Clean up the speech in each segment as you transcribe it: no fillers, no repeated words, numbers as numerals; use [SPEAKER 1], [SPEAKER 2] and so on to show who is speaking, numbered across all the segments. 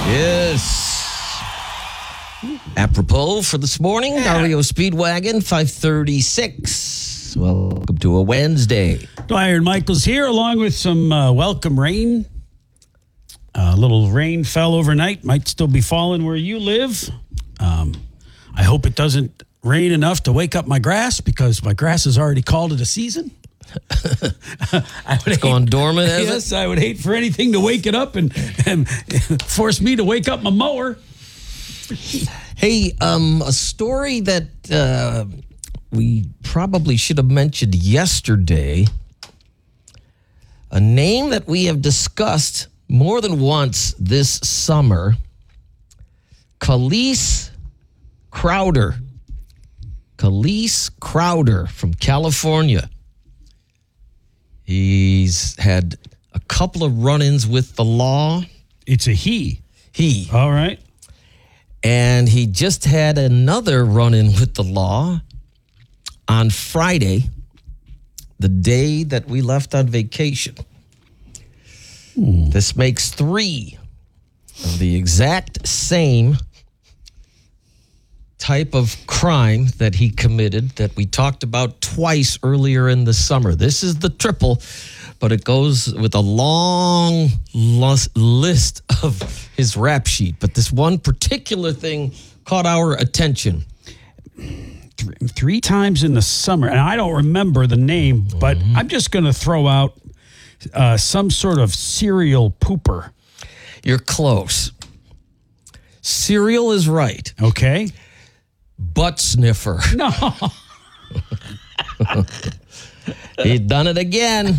[SPEAKER 1] Yes. Apropos for this morning, REO Speedwagon 536. Welcome to a Wednesday.
[SPEAKER 2] Dwyer and Michael's here, along with some welcome rain. A little rain fell overnight. Might still be falling where you live. I hope it doesn't rain enough to wake up my grass, because my grass has already called it a season.
[SPEAKER 1] It's gone dormant, has it?
[SPEAKER 2] Yes, I would hate for anything to wake it up and force me to wake up my mower.
[SPEAKER 1] Hey, a story that we probably should have mentioned yesterday. A name that we have discussed more than once this summer. Kaliis Crowder. Kaliis Crowder from California. He's had a couple of run-ins with the law.
[SPEAKER 2] It's a he.
[SPEAKER 1] He.
[SPEAKER 2] All right.
[SPEAKER 1] And he just had another run-in with the law on Friday, the day that we left on vacation. This makes 3 of the exact same type of crime that he committed that we talked about twice earlier in the summer. This is the triple, but it goes with a long list of his rap sheet. But this one particular thing caught our attention.
[SPEAKER 2] 3 times in the summer, and I don't remember the name, but I'm just going to throw out some sort of serial pooper.
[SPEAKER 1] You're close. Serial is right.
[SPEAKER 2] Okay.
[SPEAKER 1] Butt sniffer.
[SPEAKER 2] No.
[SPEAKER 1] He's done it again.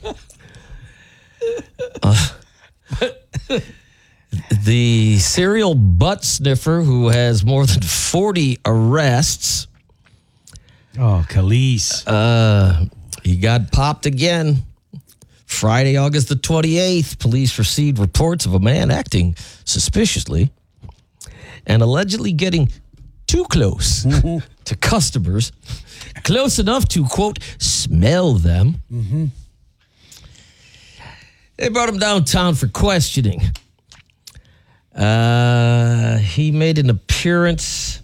[SPEAKER 1] The serial butt sniffer who has more than 40 arrests.
[SPEAKER 2] Oh, Kaliis.
[SPEAKER 1] He got popped again. Friday, August the 28th, police received reports of a man acting suspiciously and allegedly getting too close to customers, close enough to, quote, smell them. They brought him downtown for questioning. He made an appearance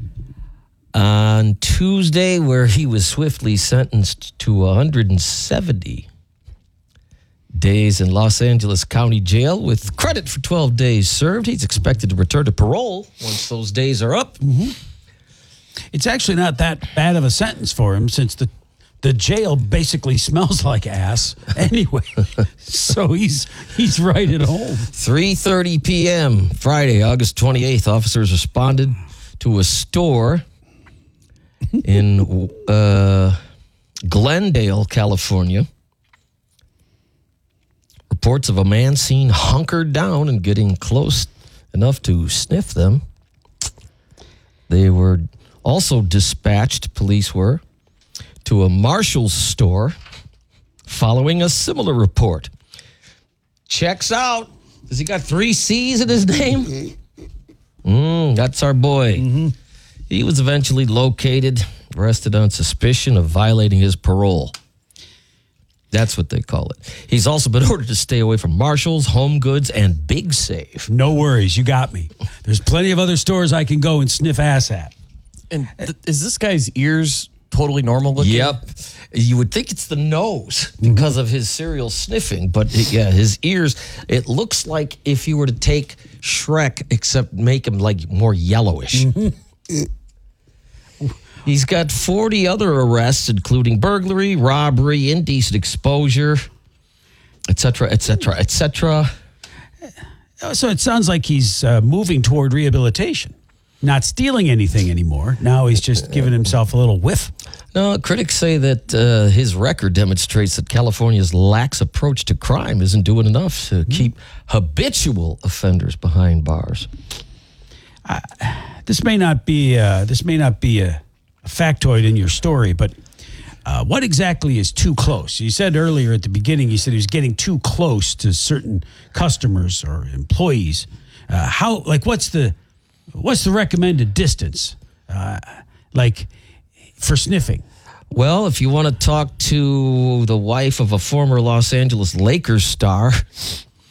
[SPEAKER 1] on Tuesday where he was swiftly sentenced to 170 days in Los Angeles County Jail with credit for 12 days served. He's expected to return to parole once those days are up.
[SPEAKER 2] It's actually not that bad of a sentence for him, since the jail basically smells like ass anyway. So he's right at home.
[SPEAKER 1] 3:30 p.m. Friday, August 28th, officers responded to a store in Glendale, California. Reports of a man seen hunkered down and getting close enough to sniff them. They were also dispatched, police were, to a Marshall's store following a similar report. Checks out. Has he got 3 C's in his name? That's our boy. He was eventually located, arrested on suspicion of violating his parole. That's what they call it. He's also been ordered to stay away from Marshall's, Home Goods, and Big Save.
[SPEAKER 2] No worries, you got me. There's plenty of other stores I can go and sniff ass at.
[SPEAKER 3] And is this guy's ears totally normal looking?
[SPEAKER 1] Yep. You would think it's the nose because of his serial sniffing, but his ears, it looks like if you were to take Shrek, except make him like more yellowish. He's got 40 other arrests, including burglary, robbery, indecent exposure, etc., etc., etc.
[SPEAKER 2] So it sounds like he's moving toward rehabilitation. Not stealing anything anymore. Now he's just giving himself a little whiff.
[SPEAKER 1] No, critics say that his record demonstrates that California's lax approach to crime isn't doing enough to keep habitual offenders behind bars.
[SPEAKER 2] This may not be a factoid in your story, but what exactly is too close? You said earlier at the beginning, you said he was getting too close to certain customers or employees. What's the recommended distance, for sniffing?
[SPEAKER 1] Well, if you want to talk to the wife of a former Los Angeles Lakers star,